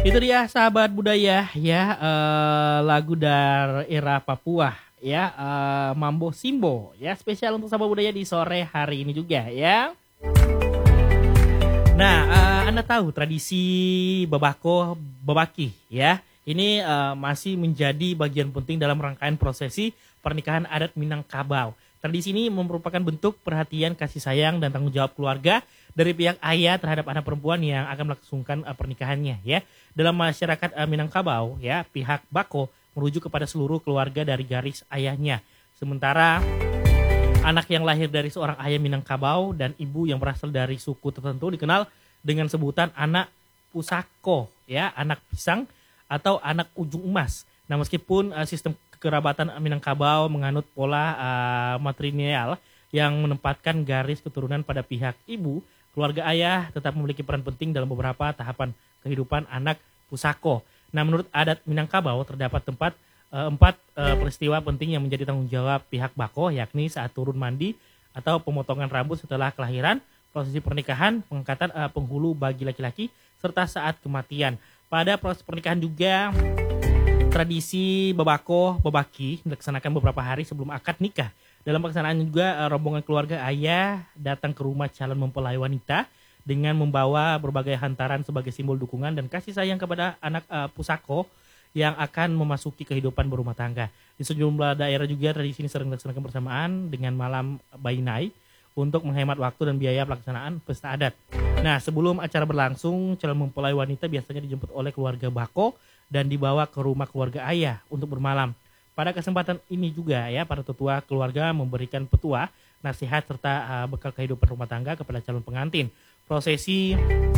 Itu dia sahabat budaya ya, lagu dari era Papua ya, Mambo Simbo ya, spesial untuk sahabat budaya di sore hari ini juga ya. Nah, Anda tahu tradisi babako babaki ya, ini masih menjadi bagian penting dalam rangkaian prosesi pernikahan adat Minangkabau. Tradisi ini merupakan bentuk perhatian, kasih sayang, dan tanggung jawab keluarga dari pihak ayah terhadap anak perempuan yang akan melangsungkan pernikahannya ya. Dalam masyarakat Minangkabau ya, pihak bako merujuk kepada seluruh keluarga dari garis ayahnya. Sementara anak yang lahir dari seorang ayah Minangkabau dan ibu yang berasal dari suku tertentu dikenal dengan sebutan anak pusako ya, anak pisang atau anak ujung emas. Nah, meskipun sistem kekerabatan Minangkabau menganut pola matrilineal yang menempatkan garis keturunan pada pihak ibu, keluarga ayah tetap memiliki peran penting dalam beberapa tahapan kehidupan anak pusako. Nah, menurut adat Minangkabau terdapat empat peristiwa penting yang menjadi tanggung jawab pihak bako, yakni saat turun mandi atau pemotongan rambut setelah kelahiran, prosesi pernikahan, pengangkatan penghulu bagi laki-laki, serta saat kematian. Pada proses pernikahan juga tradisi babako babaki dilaksanakan beberapa hari sebelum akad nikah. Dalam pelaksanaan juga rombongan keluarga ayah datang ke rumah calon mempelai wanita dengan membawa berbagai hantaran sebagai simbol dukungan dan kasih sayang kepada anak pusako yang akan memasuki kehidupan berumah tangga. Di sejumlah daerah juga tradisi ini sering dilaksanakan bersamaan dengan malam Bainai untuk menghemat waktu dan biaya pelaksanaan pesta adat. Nah, sebelum acara berlangsung, calon mempelai wanita biasanya dijemput oleh keluarga bako dan dibawa ke rumah keluarga ayah untuk bermalam. Pada kesempatan ini juga ya, para tetua keluarga memberikan petua, nasihat serta bekal kehidupan rumah tangga kepada calon pengantin. Prosesi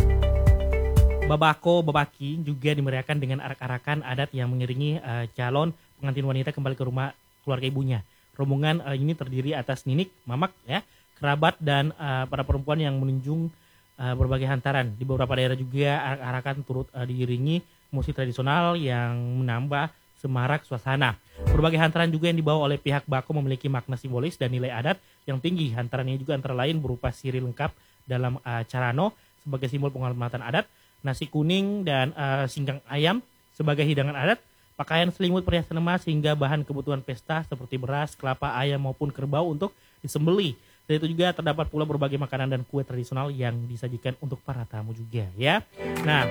babako babaki juga dimeriahkan dengan arak-arakan adat yang mengiringi calon pengantin wanita kembali ke rumah keluarga ibunya. Rombongan ini terdiri atas ninik, mamak ya, kerabat dan para perempuan yang menunjung berbagai hantaran. Di beberapa daerah juga arak-arakan turut diiringi musik tradisional yang menambah semarak suasana. Berbagai hantaran juga yang dibawa oleh pihak bako memiliki makna simbolis dan nilai adat yang tinggi. Hantaran ini juga antara lain berupa sirih lengkap dalam carano sebagai simbol penghormatan adat, nasi kuning dan singgang ayam sebagai hidangan adat, pakaian selimut perhiasan emas hingga bahan kebutuhan pesta seperti beras, kelapa, ayam maupun kerbau untuk disembelih. Dan itu juga terdapat pula berbagai makanan dan kue tradisional yang disajikan untuk para tamu juga ya. Nah,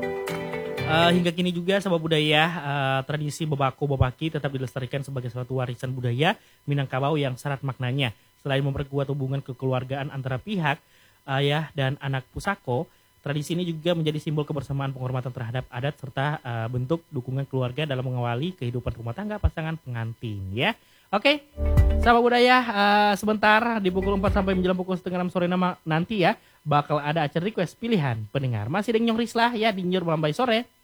hingga kini juga sahabat budaya, tradisi babako babaki tetap dilestarikan sebagai suatu warisan budaya Minangkabau yang syarat maknanya. Selain memperkuat hubungan kekeluargaan antara pihak ayah dan anak pusako, tradisi ini juga menjadi simbol kebersamaan, penghormatan terhadap adat serta bentuk dukungan keluarga dalam mengawali kehidupan rumah tangga pasangan pengantin ya. Oke, sahabat budaya, sebentar di pukul 4 sampai menjelang pukul setengah 6 sore nanti ya bakal ada acara request pilihan pendengar. Masih dengan Nyong Rislah ya di Nyur Melambai Sore.